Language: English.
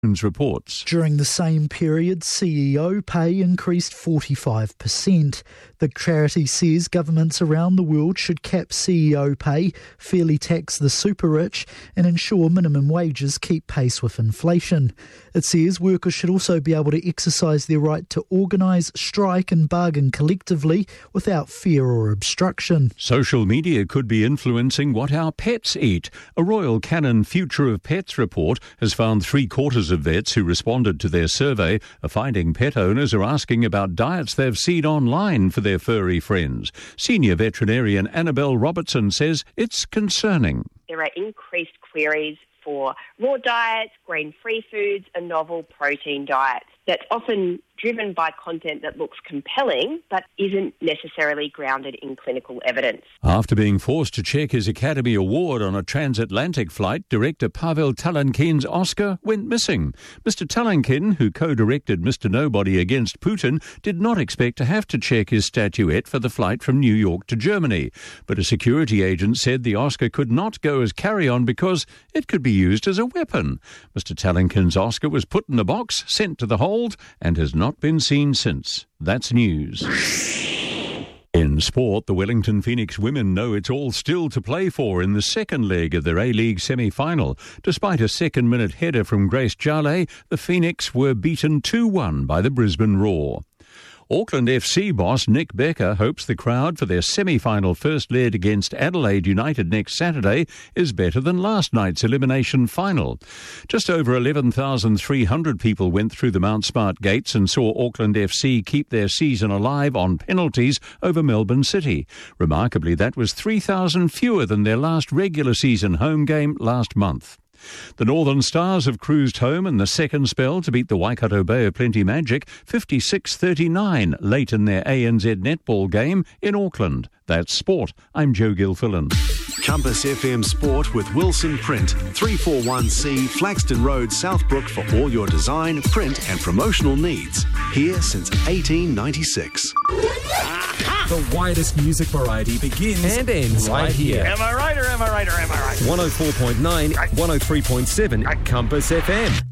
reports. During the same period, CEO pay increased 45%. The charity says governments around the world should cap CEO pay, fairly tax the super rich, and ensure minimum wages keep pace with inflation. It says workers should also be able to exercise their right to organise, strike and bargain collectively without fear or obstruction. Social media could be influencing what our pets eat. A Royal Canin Future of Pets report has found 3/4 of vets who responded to their survey are finding pet owners are asking about diets they've seen online for their furry friends. Senior veterinarian Annabelle Robertson says it's concerning. There are increased queries for raw diets, grain-free foods and novel protein diets. That's often driven by content that looks compelling but isn't necessarily grounded in clinical evidence. After being forced to check his Academy Award on a transatlantic flight, director Pavel Talankin's Oscar went missing. Mr. Talankin, who co-directed Mr. Nobody Against Putin, did not expect to have to check his statuette for the flight from New York to Germany. But a security agent said the Oscar could not go as carry-on because it could be used as a weapon. Mr. Talankin's Oscar was put in a box, sent to the hold, and has not been seen since. That's news. In sport, the Wellington Phoenix women know it's all still to play for in the second leg of their A-League semi-final. Despite a second-minute header from Grace Jale, the Phoenix were beaten 2-1 by the Brisbane Roar. Auckland FC boss Nick Becker hopes the crowd for their semi-final first leg against Adelaide United next Saturday is better than last night's elimination final. Just over 11,300 people went through the Mount Smart gates and saw Auckland FC keep their season alive on penalties over Melbourne City. Remarkably, that was 3,000 fewer than their last regular season home game last month. The Northern Stars have cruised home in the second spell to beat the Waikato Bay of Plenty Magic 56-39 late in their ANZ netball game in Auckland. That's sport. I'm Joe Gilfillan. Compass FM Sport with Wilson Print, 341C Flaxton Road, Southbrook for all your design, print and promotional needs. Here since 1896. The widest music variety begins and ends right here. Am I right or am I right or am I right? 104.9, 103.7 Compass FM.